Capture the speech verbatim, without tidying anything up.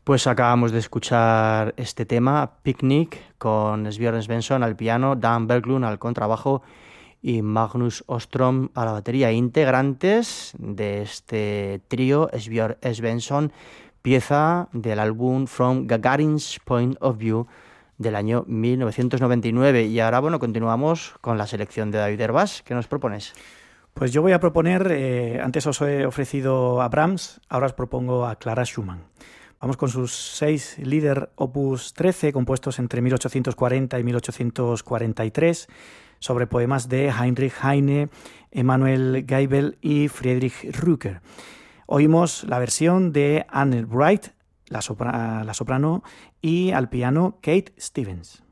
Pues acabamos de escuchar este tema, Picnic, con Björn Svensson al piano, Dan Berglund al contrabajo y Magnus Ostrom a la batería. Integrantes de este trío, Björn Svensson, pieza del álbum From Gagarin's Point of View del año mil novecientos noventa y nueve. Y ahora, bueno, continuamos con la selección de David Herbás. ¿Qué nos propones? Pues yo voy a proponer, eh, antes os he ofrecido a Brahms, ahora os propongo a Clara Schumann. Vamos con sus seis Lieder opus trece, compuestos entre mil ochocientos cuarenta y mil ochocientos cuarenta y tres, sobre poemas de Heinrich Heine, Emanuel Geibel y Friedrich Rücker. Oímos la versión de Anne Wright, la, sopra- la soprano, y al piano Kate Stevens.